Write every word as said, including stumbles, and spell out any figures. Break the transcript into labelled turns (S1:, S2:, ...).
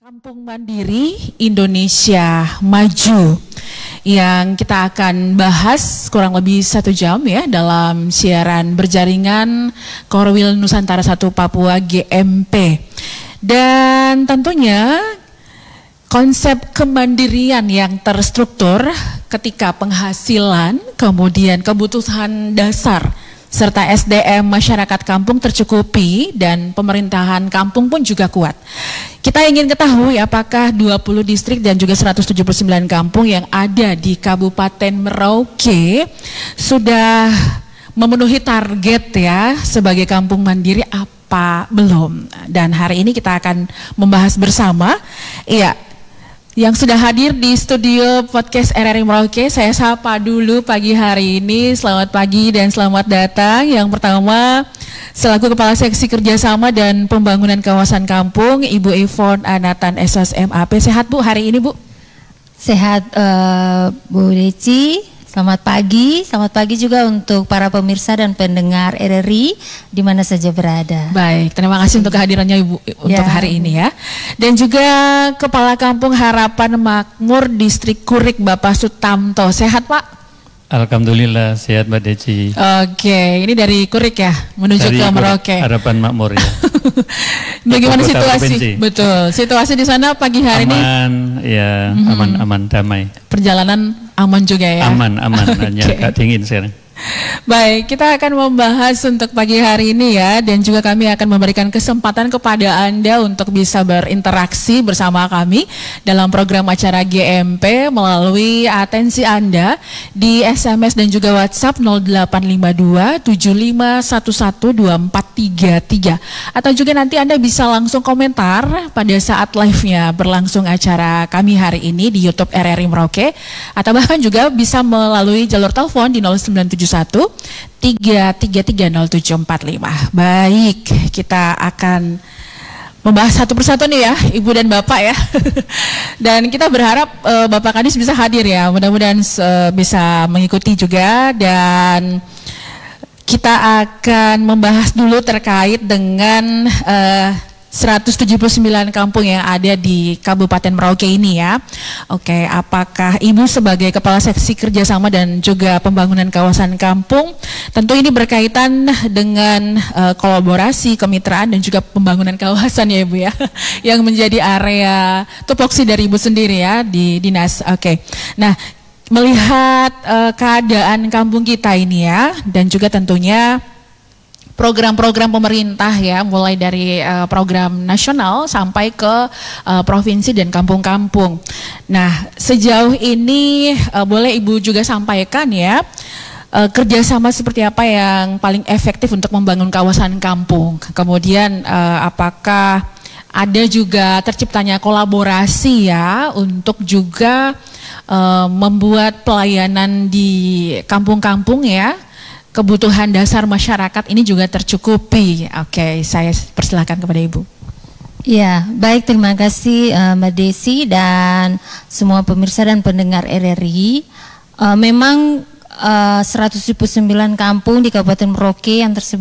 S1: Kampung Mandiri Indonesia Maju yang kita akan bahas kurang lebih satu jam ya dalam siaran berjaringan Korwil Nusantara satu Papua G M P. Dan tentunya konsep kemandirian yang terstruktur ketika penghasilan, kemudian kebutuhan dasar serta S D M masyarakat kampung tercukupi dan pemerintahan kampung pun juga kuat. Kita ingin ketahui apakah dua puluh distrik dan juga seratus tujuh puluh sembilan kampung yang ada di Kabupaten Merauke sudah memenuhi target ya sebagai kampung mandiri apa belum. Dan hari ini kita akan membahas bersama. Iya, yang sudah hadir di studio podcast R R I Merauke, saya sapa dulu pagi hari ini. Selamat pagi dan selamat datang. Yang pertama, selaku Kepala Seksi Kerjasama dan Pembangunan Kawasan Kampung, Ibu Ivon Anatan S O S M A P. Sehat Bu hari ini Bu?
S2: Sehat uh, Bu Deci. Selamat pagi, selamat pagi juga untuk para pemirsa dan pendengar R R I di mana saja berada.
S1: Baik, terima kasih untuk kehadirannya Ibu untuk
S2: ya.
S1: hari ini ya. Dan juga Kepala Kampung Harapan Makmur Distrik Kurik Bapak Sutamto. Sehat Pak?
S3: Alhamdulillah sehat Mbak Deci.
S1: Oke, ini dari Kurik ya menuju
S3: dari
S1: ke Merauke.
S3: Harapan Makmur ya.
S1: Bagaimana
S3: Kota
S1: situasi?
S3: Provinsi.
S1: Betul, situasi di sana pagi hari
S3: aman,
S1: ini?
S3: Aman, ya,
S1: Mm-hmm.
S3: aman, aman, damai.
S1: Perjalanan aman juga ya?
S3: Aman, aman, hanya
S1: Okay.
S3: agak dingin sekarang.
S1: Baik, kita akan membahas untuk pagi hari ini ya, dan juga kami akan memberikan kesempatan kepada Anda untuk bisa berinteraksi bersama kami dalam program acara G M P melalui atensi Anda di S M S dan juga WhatsApp nol delapan lima dua tujuh lima satu satu dua empat tiga tiga, atau juga nanti Anda bisa langsung komentar pada saat live-nya berlangsung acara kami hari ini di YouTube R R I Merauke, atau bahkan juga bisa melalui jalur telepon di nol sembilan tujuh satu tiga tiga tiga nol tujuh empat lima. Baik, kita akan membahas satu persatu nih ya, Ibu dan Bapak ya. Dan kita berharap uh, Bapak Kadis bisa hadir ya, mudah-mudahan uh, bisa mengikuti juga. Dan kita akan membahas dulu terkait dengan uh, seratus tujuh puluh sembilan kampung yang ada di Kabupaten Merauke ini ya. Oke, apakah Ibu sebagai Kepala Seksi Kerjasama dan juga Pembangunan Kawasan Kampung, tentu ini berkaitan dengan uh, kolaborasi, kemitraan dan juga pembangunan kawasan ya Ibu ya, yang menjadi area tupoksi dari Ibu sendiri ya di dinas. Oke, nah melihat uh, keadaan kampung kita ini ya, dan juga tentunya program-program pemerintah ya, mulai dari uh, program nasional sampai ke uh, provinsi dan kampung-kampung. Nah, sejauh ini uh, boleh Ibu juga sampaikan ya, uh, kerjasama seperti apa yang paling efektif untuk membangun kawasan kampung. Kemudian uh, apakah ada juga terciptanya kolaborasi ya untuk juga uh, membuat pelayanan di kampung-kampung ya, kebutuhan dasar masyarakat ini juga tercukupi. Oke, saya persilahkan kepada Ibu.
S2: Ya, baik, terima kasih uh, Mbak Desi dan semua pemirsa dan pendengar R R I. Uh, memang uh, seratus tujuh puluh sembilan kampung di Kabupaten Merauke yang tersebar